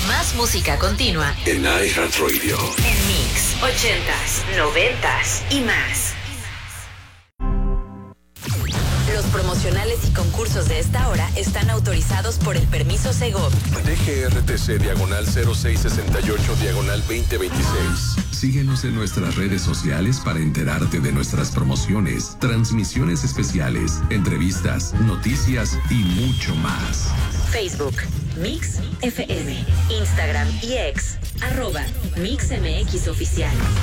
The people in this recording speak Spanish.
Más música continua en iHeartRadio. En Mix 80s, 90s y más. Los promocionales y concursos de esta hora están autorizados por el permiso Segov. DGRTC/0668/2026. Síguenos en nuestras redes sociales para enterarte de nuestras promociones, transmisiones especiales, entrevistas, noticias y mucho más. Facebook, Mix FM, Instagram y X, @MixMX Oficial.